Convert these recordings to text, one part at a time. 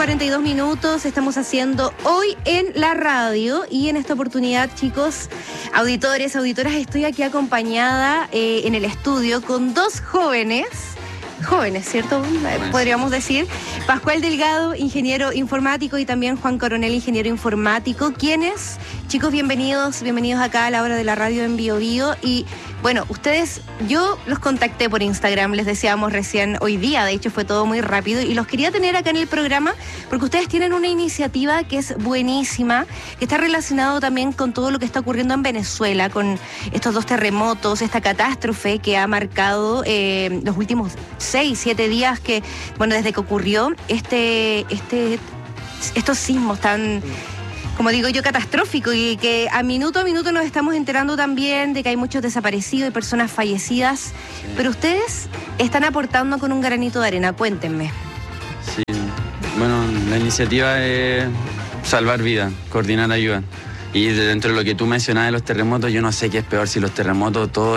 6:42, estamos haciendo Hoy en la Radio y en esta oportunidad, chicos, auditores, auditoras, estoy aquí acompañada en el estudio con dos jóvenes, ¿cierto? Podríamos decir. Pascual Delgado, ingeniero informático, y también Juan Coronel, ingeniero informático. ¿Quiénes? Chicos, bienvenidos acá a la hora de la radio en Bio Bio. Y bueno, ustedes, yo los contacté por Instagram, les decíamos recién hoy día, de hecho fue todo muy rápido, y los quería tener acá en el programa porque ustedes tienen una iniciativa que es buenísima, que está relacionado también con todo lo que está ocurriendo en Venezuela, con estos dos terremotos, esta catástrofe que ha marcado los últimos 6-7 días que, bueno, desde que ocurrió estos sismos tan, como digo yo, catastrófico, y que a minuto nos estamos enterando también de que hay muchos desaparecidos y personas fallecidas. Sí. Pero ustedes están aportando con un granito de arena, cuéntenme. Sí, bueno, la iniciativa es salvar vidas, coordinar ayuda. Y dentro de lo que tú mencionabas de los terremotos, yo no sé qué es peor, si los terremotos, todo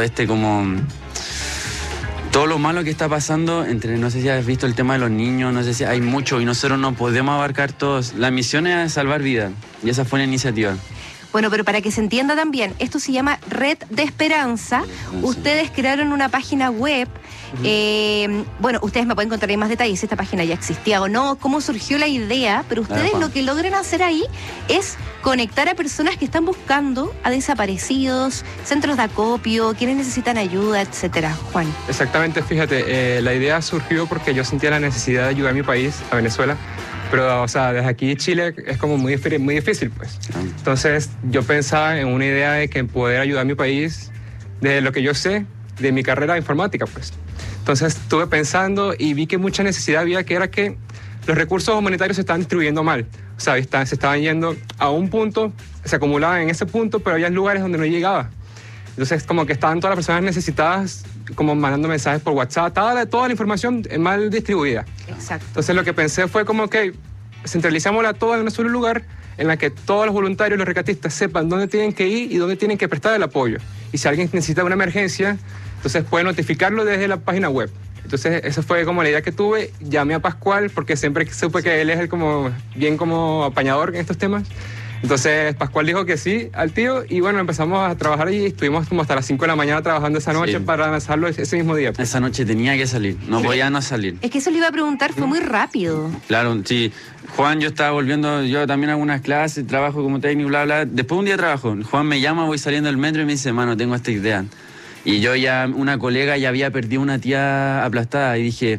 lo malo que está pasando, no sé si has visto el tema de los niños, no sé si hay mucho y nosotros no podemos abarcar todos. La misión es salvar vidas y esa fue la iniciativa. Bueno, pero para que se entienda también, esto se llama Red de Esperanza. Ustedes crearon una página web. Bueno, ustedes me pueden contar ahí más detalles, si esta página ya existía o no, cómo surgió la idea, pero ustedes lo que logran hacer ahí es conectar a personas que están buscando a desaparecidos, centros de acopio, quienes necesitan ayuda, etcétera. Juan. Exactamente, fíjate, la idea surgió porque yo sentía la necesidad de ayudar a mi país, a Venezuela. Pero, o sea, desde aquí Chile es como muy difícil, pues. Entonces, yo pensaba en una idea de que poder ayudar a mi país desde lo que yo sé de mi carrera de informática, pues. Entonces, estuve pensando y vi que mucha necesidad había, que era que los recursos humanitarios se estaban distribuyendo mal. O sea, se estaban yendo a un punto, se acumulaban en ese punto, pero había lugares donde no llegaba. Entonces, como que estaban todas las personas necesitadas, como mandando mensajes por WhatsApp, toda la información mal distribuida. Exacto. Entonces, lo que pensé fue como que centralicémosla toda en un solo lugar, en la que todos los voluntarios, los rescatistas, sepan dónde tienen que ir y dónde tienen que prestar el apoyo. Y si alguien necesita una emergencia, entonces puede notificarlo desde la página web. Entonces, esa fue como la idea que tuve. Llamé a Pascual, porque siempre supe que él es bien como apañador en estos temas. Entonces Pascual dijo que sí al tío y bueno, empezamos a trabajar y estuvimos como hasta las 5 de la mañana trabajando esa noche para lanzarlo ese mismo día. Esa noche tenía que salir, no podía no salir. Es que eso le iba a preguntar, fue muy rápido. Claro, sí. Juan, yo estaba volviendo, yo también hago unas clases, trabajo como técnico, bla, bla. Después de un día de trabajo, Juan me llama, voy saliendo del metro y me dice, mano, tengo esta idea. Y yo una colega ya había perdido una tía aplastada y dije,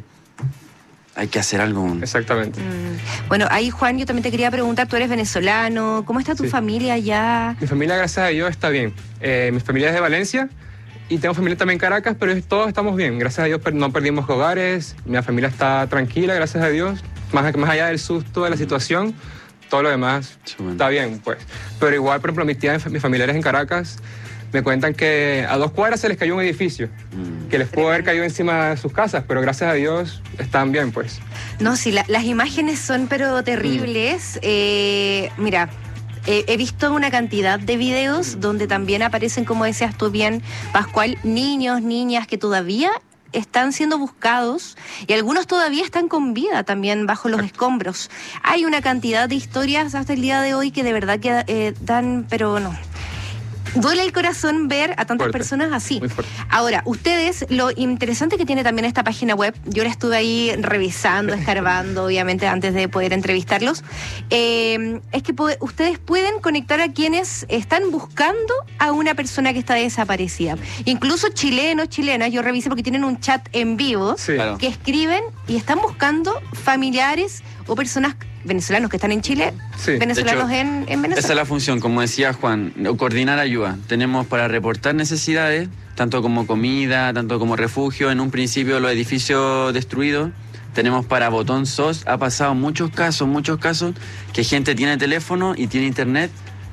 hay que hacer algo. Exactamente. Bueno, ahí, Juan, yo también te quería preguntar, tú eres venezolano, ¿cómo está tu familia allá? Mi familia, gracias a Dios, está bien. Mi familia es de Valencia y tengo familia también en Caracas, pero todos estamos bien. Gracias a Dios no perdimos hogares, mi familia está tranquila, gracias a Dios. Más allá del susto de la situación, todo lo demás está bien, pues. Pero igual, por ejemplo, mis familiares en Caracas me cuentan que a 2 cuadras se les cayó un edificio, que les pudo haber caído encima de sus casas, pero gracias a Dios están bien, pues. No, sí, las imágenes son pero terribles. Mira, he visto una cantidad de videos donde también aparecen, como decías tú bien, Pascual, niños, niñas que todavía están siendo buscados y algunos todavía están con vida también bajo los escombros. Hay una cantidad de historias hasta el día de hoy que de verdad que dan, pero no. Duele el corazón ver a tantas personas así. Ahora, ustedes, lo interesante que tiene también esta página web, yo la estuve ahí revisando, escarbando, obviamente, antes de poder entrevistarlos, es que ustedes pueden conectar a quienes están buscando a una persona que está desaparecida. Incluso chilenos, chilenas, yo revisé porque tienen un chat en vivo, que escriben y están buscando familiares o personas venezolanos que están en Chile, venezolanos de hecho, en Venezuela. Esa es la función, como decía Juan, coordinar ayuda. Tenemos para reportar necesidades, tanto como comida, tanto como refugio. En un principio los edificios destruidos. Tenemos para botón SOS. Ha pasado muchos casos, que gente tiene teléfono y tiene internet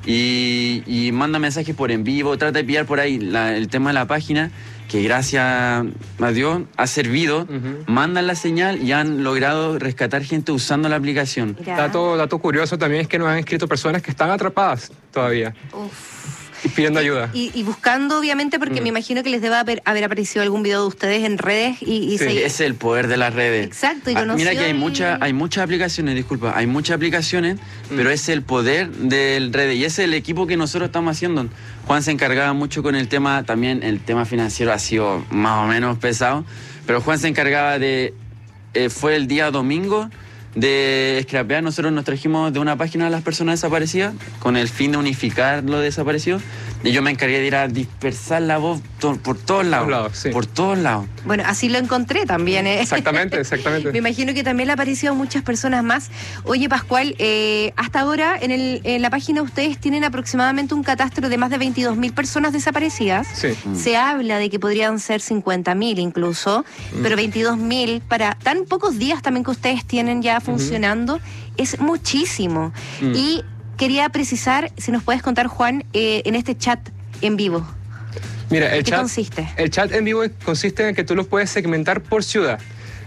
y manda mensajes por en vivo, trata de pillar por ahí el tema de la página, que gracias a Dios ha servido, mandan la señal y han logrado rescatar gente usando la aplicación. Dato curioso también es que nos han escrito personas que están atrapadas todavía. pidiendo ayuda. Y buscando, obviamente, porque me imagino que les debe haber aparecido algún video de ustedes en redes. Sí, ese es el poder de las redes. Exacto. Yo no mira sé que hay muchas aplicaciones, disculpa, hay muchas aplicaciones, pero es el poder del redes y ese es el equipo que nosotros estamos haciendo. Juan se encargaba mucho con el tema, también el tema financiero ha sido más o menos pesado, pero Juan se encargaba de, fue el día domingo, de scrapear. Nosotros nos trajimos de una página a las personas desaparecidas con el fin de unificar lo desaparecido y yo me encargué de ir a dispersar la voz por todos lados, sí. Por todos lados. Bueno, así lo encontré también. Exactamente. Me imagino que también le ha aparecido a muchas personas más. Oye, Pascual, hasta ahora en la página ustedes tienen aproximadamente un catastro de más de 22.000 personas desaparecidas. Sí. Se habla de que podrían ser 50.000 incluso, pero 22.000 para tan pocos días también que ustedes tienen ya funcionando es muchísimo. Y quería precisar, si nos puedes contar, Juan, en este chat en vivo. Mira, ¿Qué consiste? El chat en vivo consiste en que tú lo puedes segmentar por ciudad.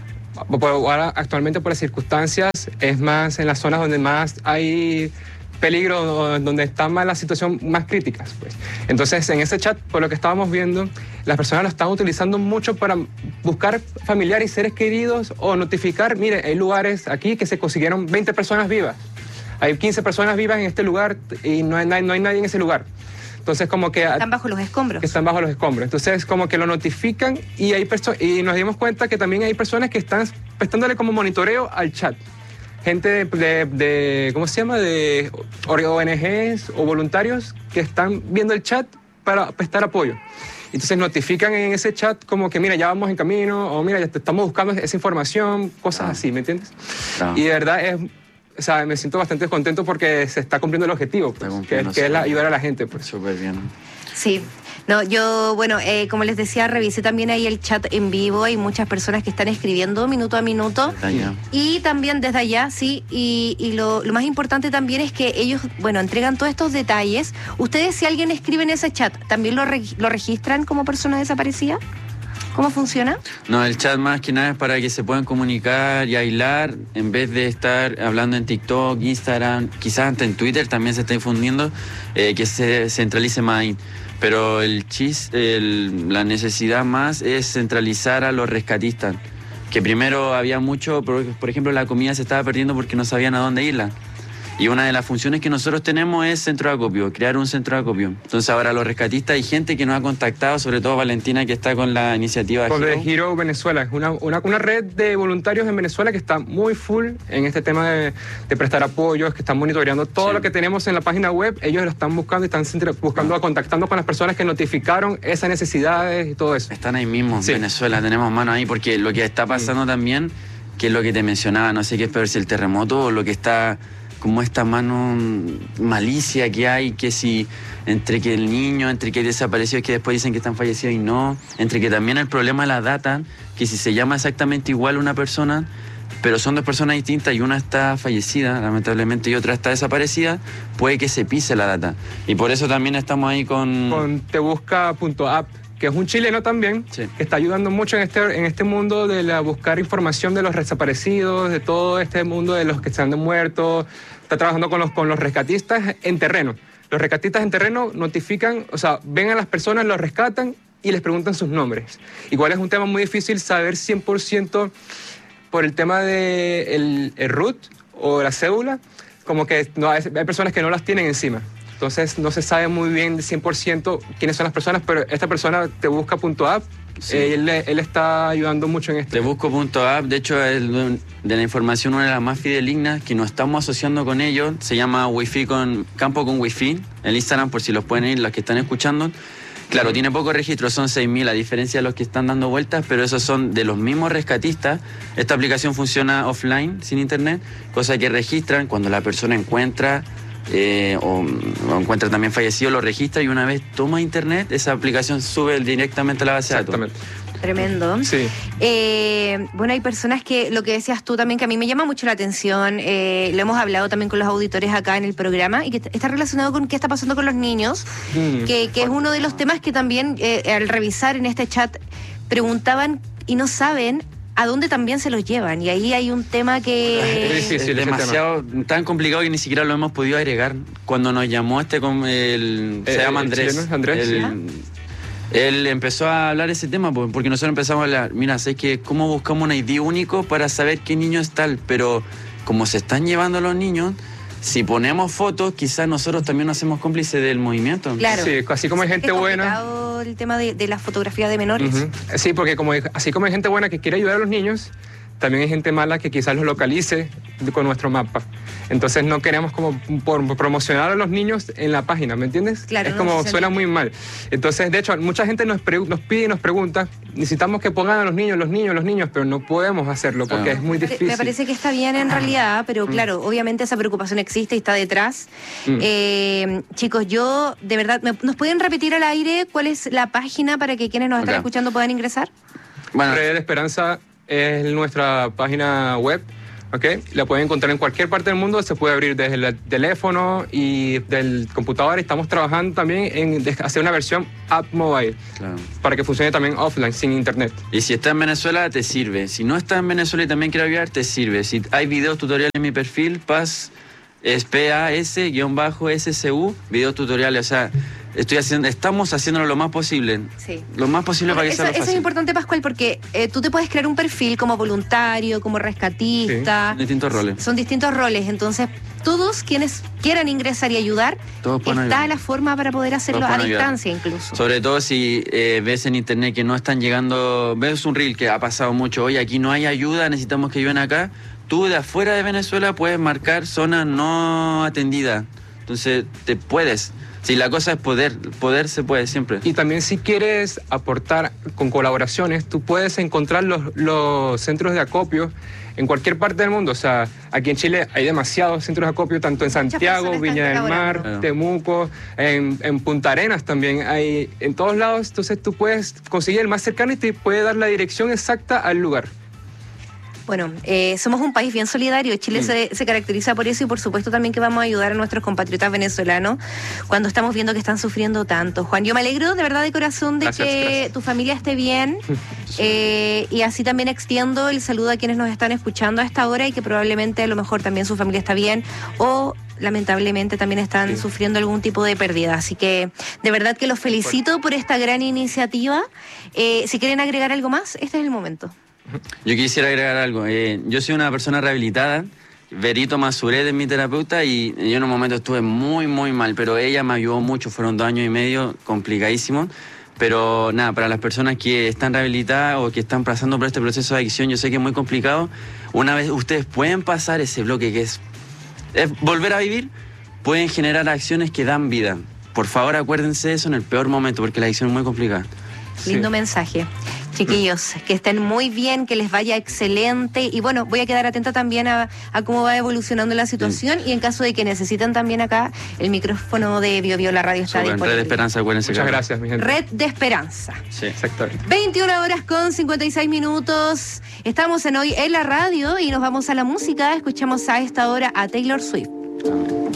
Ahora, actualmente, por las circunstancias, es más en las zonas donde más hay peligro, donde está más la situación más crítica, pues. Entonces, en ese chat, por lo que estábamos viendo, las personas lo están utilizando mucho para buscar familiares y seres queridos o notificar, mire, hay lugares aquí que se consiguieron 20 personas vivas. Hay 15 personas vivas en este lugar y no hay nadie en ese lugar. Entonces, como que... Están bajo los escombros. Que están bajo los escombros. Entonces, como que lo notifican y y nos dimos cuenta que también hay personas que están prestándole como monitoreo al chat. Gente de ¿cómo se llama? De ONGs o voluntarios que están viendo el chat para prestar apoyo. Entonces notifican en ese chat como que, mira, ya vamos en camino, o mira, ya te estamos buscando esa información, cosas así, ¿me entiendes? Y de verdad o sea, me siento bastante contento porque se está cumpliendo el objetivo, pues, que es ayudar a la gente. Pues. Súper bien. Sí. No, yo, bueno, como les decía, revisé también ahí el chat en vivo. Hay muchas personas que están escribiendo minuto a minuto. Y también desde allá, sí. Y lo más importante también es que ellos, bueno, entregan todos estos detalles. Ustedes, si alguien escribe en ese chat, ¿también lo registran como persona desaparecida? ¿Cómo funciona? No, el chat más que nada es para que se puedan comunicar y aislar en vez de estar hablando en TikTok, Instagram, quizás hasta en Twitter también se está difundiendo, que se centralice más ahí. Pero la necesidad más es centralizar a los rescatistas. Que primero había mucho, por ejemplo, la comida se estaba perdiendo porque no sabían a dónde irla. Y una de las funciones que nosotros tenemos es centro de acopio, crear un centro de acopio. Entonces ahora los rescatistas hay gente que nos ha contactado, sobre todo Valentina, que está con la iniciativa con Hero Venezuela. Es una red de voluntarios en Venezuela que está muy full en este tema de prestar apoyos, que están monitoreando todo lo que tenemos en la página web. Ellos lo están buscando y están contactando con las personas que notificaron esas necesidades y todo eso. Están ahí mismo, en Venezuela, tenemos mano ahí, porque lo que está pasando también, que es lo que te mencionaba, no sé qué es peor, si el terremoto o lo que está... como esta mano malicia que hay, que si entre que el niño, entre que hay desaparecidos que después dicen que están fallecidos y no, entre que también el problema de la data, que si se llama exactamente igual una persona, pero son dos personas distintas y una está fallecida, lamentablemente, y otra está desaparecida, puede que se pise la data. Y por eso también estamos ahí con tebusca.app, que es un chileno también, que está ayudando mucho en este mundo de buscar información de los desaparecidos, de todo este mundo de los que se han muerto. Está trabajando con los rescatistas en terreno. Los rescatistas en terreno notifican, o sea, ven a las personas, los rescatan y les preguntan sus nombres. Igual es un tema muy difícil saber 100% por el tema del RUT o la cédula, como que hay personas que no las tienen encima. Entonces no se sabe muy bien de 100% quiénes son las personas, pero esta persona, tebusca.app, él está ayudando mucho en esto. Tebusco.app, de hecho, es de la información una de las más fidedignas, que nos estamos asociando con ellos. Se llama Campo con Wi-Fi, el Instagram, por si los pueden ir, los que están escuchando. Claro, tiene poco registro, son 6.000, a diferencia de los que están dando vueltas, pero esos son de los mismos rescatistas. Esta aplicación funciona offline, sin internet, cosa que registran cuando la persona encuentra... o encuentra también fallecido, lo registra y una vez toma internet, esa aplicación sube directamente a la base de datos. Tremendo. Sí. Bueno, hay personas que, lo que decías tú también, que a mí me llama mucho la atención, lo hemos hablado también con los auditores acá en el programa, y que está relacionado con qué está pasando con los niños, que es uno de los temas que también al revisar en este chat preguntaban y no saben a dónde también se los llevan. Y ahí hay un tema que... Es difícil, es demasiado tan complicado que ni siquiera lo hemos podido agregar. Cuando nos llamó se llama Andrés. ¿Chileno? Andrés. Él empezó a hablar ese tema porque nosotros empezamos a hablar, mira, sé que cómo buscamos un ID único para saber qué niño es tal, pero como se están llevando los niños, si ponemos fotos, quizás nosotros también nos hacemos cómplices del movimiento. Claro. Sí, así como hay gente buena. El tema de la fotografía de menores. Sí, porque así como hay gente buena que quiere ayudar a los niños, también hay gente mala que quizás los localice con nuestro mapa. Entonces no queremos como promocionar a los niños en la página, ¿me entiendes? Claro, es como no, suena muy mal. Entonces, de hecho, mucha gente nos pide y nos pregunta, necesitamos que pongan a los niños, pero no podemos hacerlo porque es muy difícil. Me parece que está bien en realidad, pero claro, obviamente esa preocupación existe y está detrás. Chicos, yo, de verdad, ¿nos pueden repetir al aire cuál es la página para que quienes nos están escuchando puedan ingresar? Bueno, Red de Esperanza es nuestra página web, ¿ok? La pueden encontrar en cualquier parte del mundo, se puede abrir desde el teléfono y del computador. Estamos trabajando también en hacer una versión app mobile, claro, para que funcione también offline, sin internet. Y si está en Venezuela, te sirve. Si no está en Venezuela y también quiere ayudar, te sirve. Si hay videos tutoriales en mi perfil, es PAS_SCU, videos tutoriales, o sea, estamos haciéndolo lo más posible. Sí. Lo más posible para que sea lo eso fácil. es importante, Pascual, porque tú te puedes crear un perfil como voluntario, como rescatista. Sí, distintos roles. Son distintos roles. Entonces, todos quienes quieran ingresar y ayudar, está la forma para poder hacerlo a distancia incluso. Sobre todo si ves en internet que no están llegando, ves un reel que ha pasado mucho, oye, aquí no hay ayuda, necesitamos que ayuden acá. Tú de afuera de Venezuela puedes marcar zona no atendida. Entonces, Si la cosa es poder se puede siempre. Y también si quieres aportar con colaboraciones, tú puedes encontrar los centros de acopio en cualquier parte del mundo. O sea, aquí en Chile hay demasiados centros de acopio, tanto en Santiago, Viña del Mar, Temuco, en Punta Arenas también hay, en todos lados. Entonces tú puedes conseguir el más cercano y te puede dar la dirección exacta al lugar. Bueno, somos un país bien solidario. Chile se caracteriza por eso y por supuesto también que vamos a ayudar a nuestros compatriotas venezolanos cuando estamos viendo que están sufriendo tanto. Juan, yo me alegro de verdad de corazón de gracias. Tu familia esté bien y así también extiendo el saludo a quienes nos están escuchando a esta hora y que probablemente a lo mejor también su familia está bien o lamentablemente también están sufriendo algún tipo de pérdida. Así que de verdad que los felicito por esta gran iniciativa. Si quieren agregar algo más, este es el momento. Yo quisiera agregar algo. Yo soy una persona rehabilitada. Verito Masuret es mi terapeuta y yo en un momento estuve muy, muy mal, pero ella me ayudó mucho. Fueron 2 años y medio complicadísimos. Pero nada, para las personas que están rehabilitadas o que están pasando por este proceso de adicción, yo sé que es muy complicado. Una vez ustedes pueden pasar ese bloque que es volver a vivir, pueden generar acciones que dan vida. Por favor, acuérdense de eso en el peor momento, porque la adicción es muy complicada. Lindo mensaje. Chiquillos, que estén muy bien, que les vaya excelente y bueno, voy a quedar atenta también a cómo va evolucionando la situación y en caso de que necesiten también acá el micrófono de BioBio, la radio está disponible. Red de Esperanza, acuérdense. Muchas gracias, mi gente. Red de Esperanza. Sí, exactamente. 21:56. Estamos en Hoy en la Radio y nos vamos a la música. Escuchamos a esta hora a Taylor Swift.